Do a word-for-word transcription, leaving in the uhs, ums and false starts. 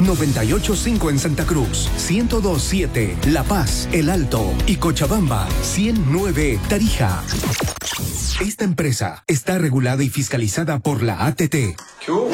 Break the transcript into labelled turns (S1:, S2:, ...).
S1: noventa y ocho punto cinco en Santa Cruz, ciento dos punto siete La Paz, El Alto y Cochabamba, ciento nueve Tarija. Esta empresa está regulada y fiscalizada por la A T T.
S2: ¿Qué hubo?